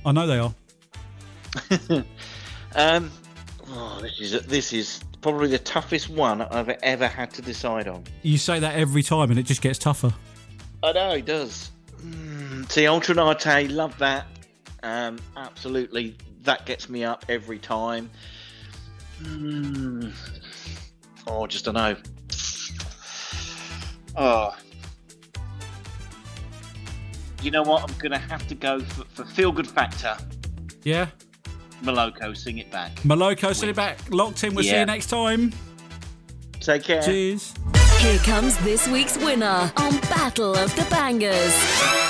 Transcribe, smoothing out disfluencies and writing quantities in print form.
I know they are. This is probably the toughest one I've ever had to decide on. You say that every time and it just gets tougher. I know, it does. See, Ultra Latte, love that. Absolutely, that gets me up every time. Just don't know. You know what? I'm going to have to go for Feel Good Factor. Yeah? Moloko, Sing It Back. Moloko, Sing It Back. Locked in. We'll see you next time. Take care. Cheers. Here comes this week's winner on Battle of the Bangers.